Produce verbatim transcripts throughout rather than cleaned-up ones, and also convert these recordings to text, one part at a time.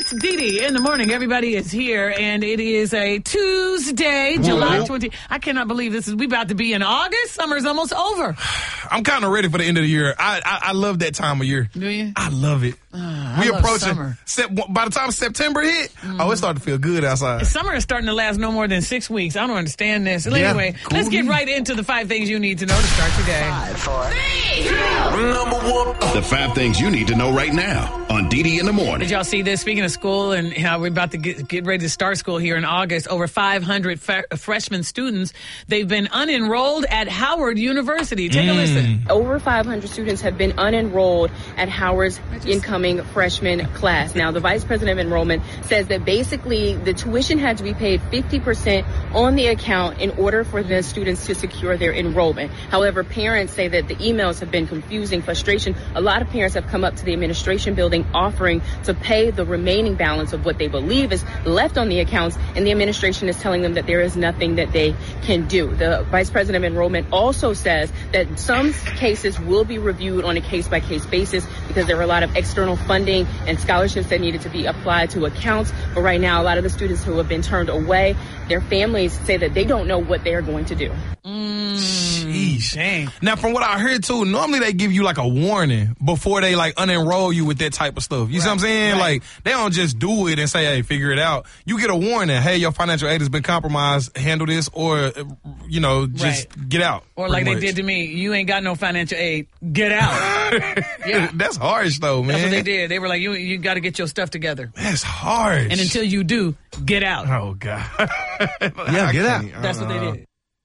It's Dee Dee in the morning. Everybody is here, and it is a Tuesday, July twentieth. I cannot believe this is. We about to be in August. Summer's almost over. I'm kind of ready for the end of the year. I, I I love that time of year. Do you? I love it. Uh, we I love approaching summer. sep- by the time September hit, mm. oh, it started to feel good outside. Summer is starting to last no more than six weeks. I don't understand this. Yeah, anyway, cool. Let's get right into the five things you need to know to start your day. Five, four, three, two, number one. The five things you need to know right now on Dee Dee in the morning. Did y'all see this? Speaking of school and how we're about to get, get ready to start school here in August, over five hundred f- freshman students, they've been unenrolled at Howard University. Take mm. a listen. Over five hundred students have been unenrolled at Howard's incoming freshman class. Now, the vice president of enrollment says that basically the tuition had to be paid fifty percent on the account in order for the students to secure their enrollment. However, parents say that the emails have been confusing, frustration. A lot of parents have come up to the administration building offering to pay the remaining balance of what they believe is left on the accounts, and the administration is telling them that there is nothing that they can do. The vice president of enrollment also says that some cases will be reviewed on a case-by-case basis because there were a lot of external funding and scholarships that needed to be applied to accounts. But right now, a lot of the students who have been turned away, their families say that they don't know what they are going to do. Mm, Sheesh. Dang. Now, from what I heard, too, normally they give you, like, a warning before they, like, unenroll you with that type of stuff. You right. see what I'm saying? Right. Like, they don't just do it and say, hey, figure it out. You get a warning. Hey, your financial aid has been compromised. Handle this or, you know, just right. get out. Or like much. they did to me, you ain't got no financial aid. Get out. Yeah. That's harsh, though, man. That's what they did. They were like, you you got to get your stuff together. That's harsh. And until you do, get out. Oh, God. Yeah, get out. That's what they did.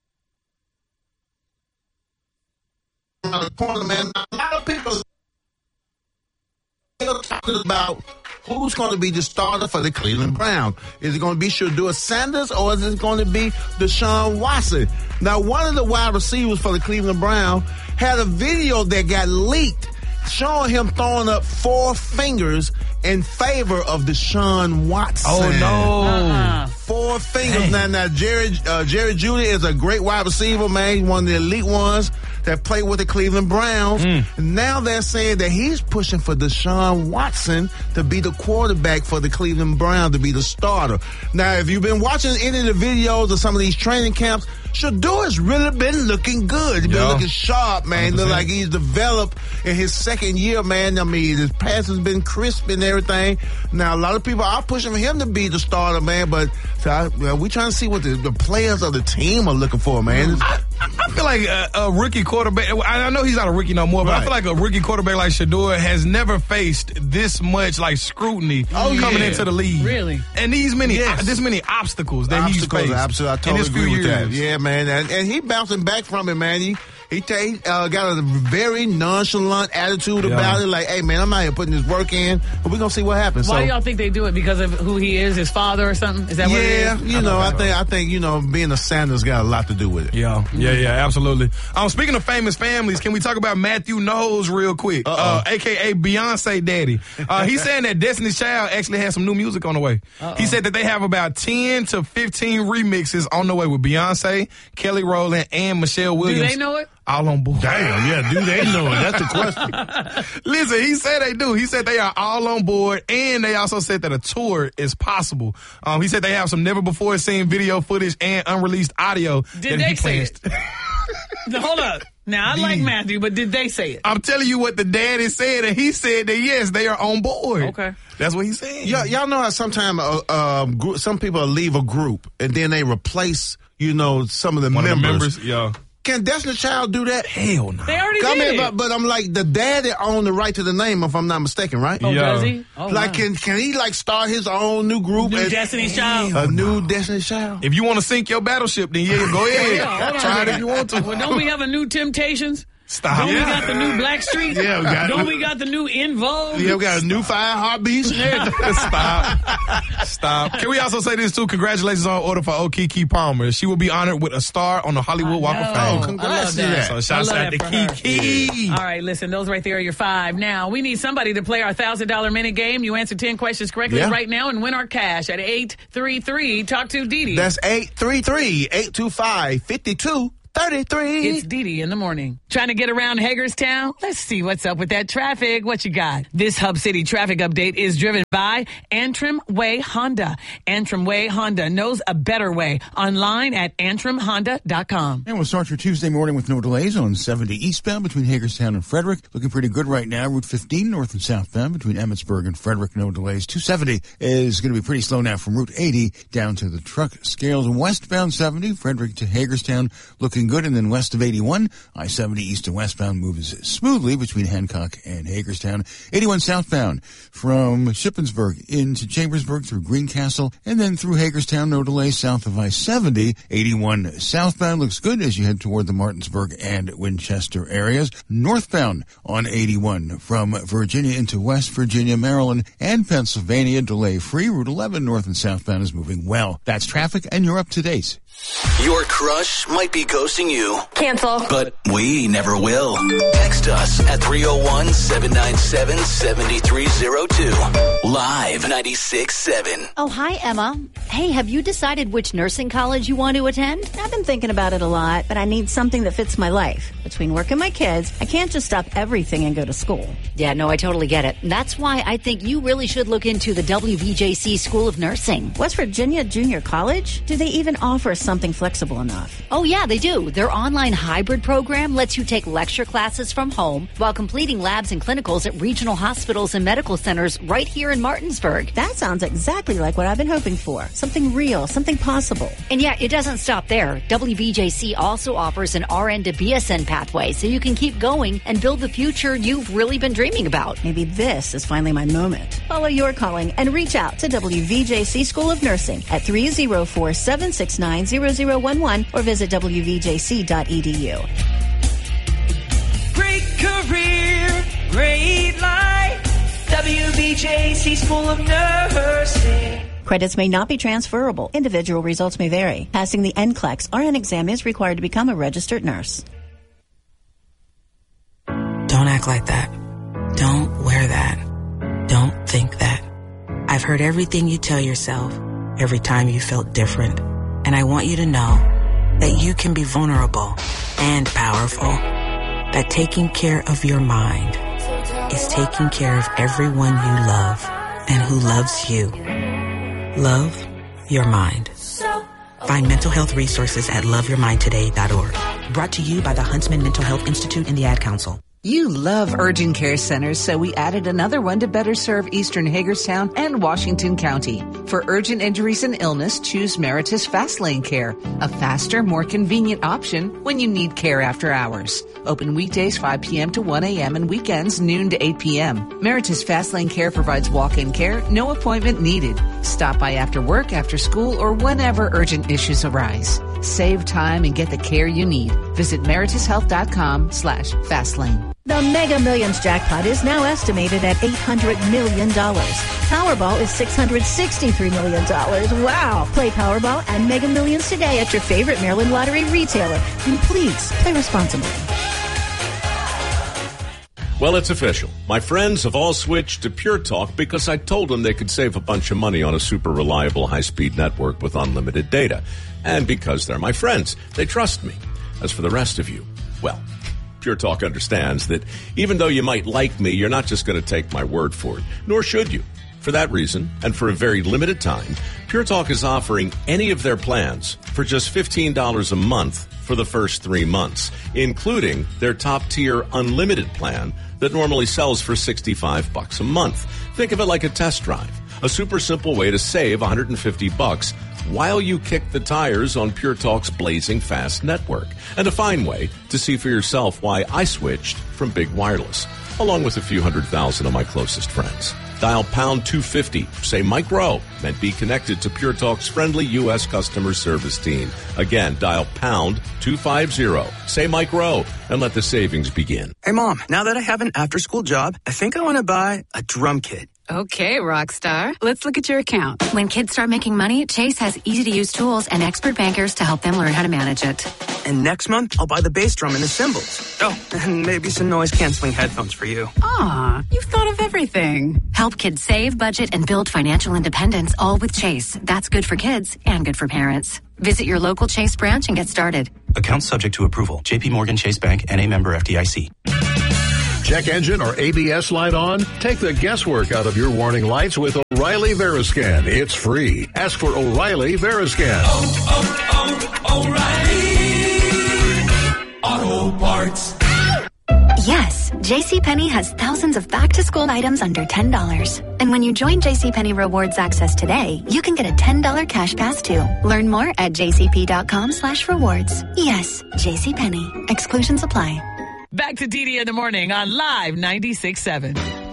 Man, a lot of people are talking about who's going to be the starter for the Cleveland Browns. Is it going to be Shedeur Sanders or is it going to be Deshaun Watson? Now, one of the wide receivers for the Cleveland Browns had a video that got leaked showing him throwing up four fingers in favor of Deshaun Watson. Oh, no. Uh-huh. Four fingers. Now, now Jerry, uh, Jerry Jeudy is a great wide receiver, man. He's one of the elite ones that play with the Cleveland Browns. Mm. Now they're saying that he's pushing for Deshaun Watson to be the quarterback for the Cleveland Browns, to be the starter. Now, if you've been watching any of the videos of some of these training camps, Shedeur has really been looking good. He's been yeah. looking sharp, man. Look like he's developed in his second year, man. I mean, his pass has been crisp and everything. Now, a lot of people are pushing for him to be the starter, man, but so I, well, we're trying to see what the, the players of the team are looking for, man. I, I feel like a, a rookie quarterback, I know he's not a rookie no more, but right. I feel like a rookie quarterback like Shedeur has never faced this much like scrutiny oh, coming yeah. into the league. Really? And these many, yes. uh, this many obstacles that obstacles, he's faced. Absolutely, I totally in his agree few with years. that. Yeah, man, and, and he bouncing back from it, man. He he, he uh, got a very nonchalant attitude yeah. about it. Like, hey, man, I'm out here putting this work in, but we're gonna see what happens. Why so, do y'all think they do it? Because of who he is, his father or something? Is that what it yeah, is? you know, I think I think you know, being a Sanders got a lot to do with it. Yeah, yeah, yeah, absolutely. Um, speaking of famous families, can we talk about Matthew Knowles real quick? Uh, A K A Beyonce daddy. Uh, he's saying that Destiny's Child actually has some new music on the way. Uh-oh. He said that they have about ten to fifteen remixes on the way with Beyonce, Kelly Rowland, and Michelle Williams. Do they know it? All on board. Damn, yeah, do they know it? That's the question. Listen, he said they do. He said they are all on board, and they also said that a tour is possible. Um, he said they have some never-before-seen video footage and unreleased audio. Did that they he say plans it? To- Hold up. Now, I like Matthew, but did they say it? I'm telling you what the daddy said, and he said that, yes, they are on board. Okay. That's what he said. Y'all, y'all know how sometimes uh, um, gr- some people leave a group, and then they replace, you know, some of the One members. Of the members, yeah. Can Destiny's Child do that? Hell no. They already I did mean, it. but, but I'm like, the daddy owned the right to the name, if I'm not mistaken, right? Oh, Yeah. does he? Oh, like, wow. can can he, like, start his own new group? New and- Destiny's Child? A new Destiny's Child? If you want to sink your battleship, then yeah, go ahead. Yeah, hold on Try a it minute. if you want to. Well, don't we have a new Temptations? Stop. Don't Yeah. we got the new Blackstreet? Yeah, we got Don't it. we got the new In Vogue? Yeah, we got a new Five Heartbeats. Stop. Stop. Can we also say this, too? Congratulations on order for Okiki Palmer. She will be honored with a star on the Hollywood Walk of know. Fame. Oh, congrats I love to that. that. So I shouts love out to that for her. Kiki. All right, listen, those right there are your five. Now, we need somebody to play our one thousand dollars minute game. You answer ten questions correctly Yeah. right now and win our cash at eight three three. Talk to Dee Dee. That's eight three three, eight two five, five two thirty-three. It's Dee Dee in the morning. Trying to get around Hagerstown? Let's see what's up with that traffic. What you got? This Hub City traffic update is driven by Antrim Way Honda. Antrim Way Honda knows a better way. Online at antrim honda dot com. And we'll start your Tuesday morning with no delays on seventy eastbound between Hagerstown and Frederick. Looking pretty good right now. Route fifteen north and southbound between Emmitsburg and Frederick. No delays. two seventy is going to be pretty slow now from Route eighty down to the truck scales. Westbound seventy, Frederick to Hagerstown, looking good. And then west of eighty-one, I seventy east to westbound moves smoothly between Hancock and Hagerstown. eighty-one southbound from Shippensburg into Chambersburg through Greencastle and then through Hagerstown. No delay south of I seventy. eighty-one southbound looks good as you head toward the Martinsburg and Winchester areas. Northbound on eighty-one from Virginia into West Virginia, Maryland, and Pennsylvania, delay free. Route eleven north and southbound is moving well. That's traffic, and you're up to date. Your crush might be ghosting you. Cancel. But we never will. Text us at three oh one, seven nine seven, seven three oh two. Live ninety-six seven. Oh, hi, Emma. Hey, have you decided which nursing college you want to attend? I've been thinking about it a lot, but I need something that fits my life. Between work and my kids, I can't just stop everything and go to school. Yeah, no, I totally get it. That's why I think you really should look into the W V J C School of Nursing. West Virginia Junior College? Do they even offer something flexible enough? Oh, yeah, they do. Their online hybrid program lets you take lecture classes from home while completing labs and clinicals at regional hospitals and medical centers right here in Martinsburg. That sounds exactly like what I've been hoping for. Something real, something possible. And yeah, it doesn't stop there. W V J C also offers an R N to B S N pathway so you can keep going and build the future you've really been dreaming about. Maybe this is finally my moment. Follow your calling and reach out to W V J C School of Nursing at three oh four, seven six nine, zero zero one one or visit w v j c dot e d u. Great career, great life. W V J C School of Nursing. Credits may not be transferable. Individual results may vary. Passing the N C L E X R N exam is required to become a registered nurse. Don't act like that. Don't wear that. Don't think that. I've heard everything you tell yourself every time you felt different. And I want you to know that you can be vulnerable and powerful. That taking care of your mind is taking care of everyone you love and who loves you. Love your mind. Find mental health resources at love your mind today dot org. Brought to you by the Huntsman Mental Health Institute and the Ad Council. You love urgent care centers, so we added another one to better serve Eastern Hagerstown and Washington County. For urgent injuries and illness, choose Meritus Fastlane Care, a faster, more convenient option when you need care after hours. Open weekdays five p.m. to one a.m. and weekends noon to eight p.m. Meritus Fastlane Care provides walk-in care, no appointment needed. Stop by after work, after school, or whenever urgent issues arise. Save time and get the care you need. Visit meritus health dot com slash fastlane. The Mega Millions jackpot is now estimated at eight hundred million dollars. Powerball is six hundred sixty-three million dollars. Wow! Play Powerball and Mega Millions today at your favorite Maryland Lottery retailer. And please, play responsibly. Well, it's official. My friends have all switched to Pure Talk because I told them they could save a bunch of money on a super reliable high-speed network with unlimited data. And because they're my friends, they trust me. As for the rest of you, well, Pure Talk understands that even though you might like me, you're not just going to take my word for it, nor should you. For that reason, and for a very limited time, Pure Talk is offering any of their plans for just fifteen dollars a month for the first three months, including their top-tier unlimited plan that normally sells for sixty-five bucks a month. Think of it like a test drive, a super simple way to save one hundred fifty bucks while you kick the tires on Pure Talk's blazing fast network, and a fine way to see for yourself why I switched from Big Wireless, along with a few hundred thousand of my closest friends. Dial pound two fifty, say Mike Rowe, and be connected to Pure Talk's friendly U S customer service team. Again, dial pound two fifty, say Mike Rowe, and let the savings begin. Hey, Mom, now that I have an after-school job, I think I want to buy a drum kit. Okay, rock star. Let's look at your account. When kids start making money, Chase has easy-to-use tools and expert bankers to help them learn how to manage it. And next month, I'll buy the bass drum and the cymbals. Oh, and maybe some noise-canceling headphones for you. Aw, you've thought of everything. Help kids save, budget, and build financial independence, all with Chase. That's good for kids and good for parents. Visit your local Chase branch and get started. Account subject to approval. J P Morgan Chase Bank, N A member F D I C. Check engine or A B S light on? Take the guesswork out of your warning lights with O'Reilly Veriscan. It's free. Ask for O'Reilly Veriscan. Oh, oh, oh, O'Reilly Auto Parts. Yes, JCPenney has thousands of back-to-school items under ten dollars. And when you join JCPenney Rewards Access today, you can get a ten dollars cash pass too. Learn more at jcp.com slash rewards. Yes, JCPenney. Exclusions apply. Back to D D in the morning on Live ninety-six point seven.